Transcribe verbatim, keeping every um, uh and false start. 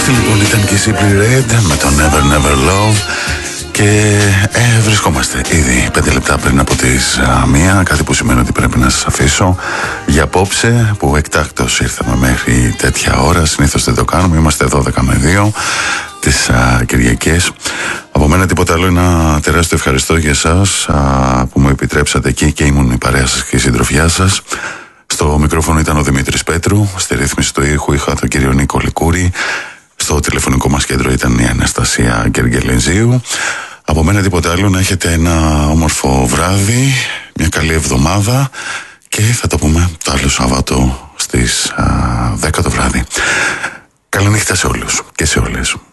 Αυτή λοιπόν ήταν και η Simply Red με το Never Never Love. Και ε, βρισκόμαστε ήδη πέντε λεπτά πριν από τις α, μία. Κάτι που σημαίνει ότι πρέπει να σας αφήσω για απόψε, που εκτάκτως ήρθαμε μέχρι τέτοια ώρα. Συνήθως δεν το κάνουμε, είμαστε δώδεκα με δύο τις α, Κυριακές. Από μένα τίποτα άλλο, ένα τεράστιο ευχαριστώ για εσάς α, που μου επιτρέψατε εκεί και ήμουν η παρέα σας και η συντροφιά σας. Στο μικρόφωνο ήταν ο Δημήτρης Πέτρου, στη ρύθμιση του ήχου είχα τον κύριο Νίκο Λικούρη, στο τηλεφωνικό μας κέντρο ήταν η Αναστασία Γκεργελενζίου. Από μένα τίποτα άλλο, να έχετε ένα όμορφο βράδυ, μια καλή εβδομάδα και θα τα πούμε το άλλο Σάββατο στις α, δέκα το βράδυ. Καλή νύχτα σε όλους και σε όλες.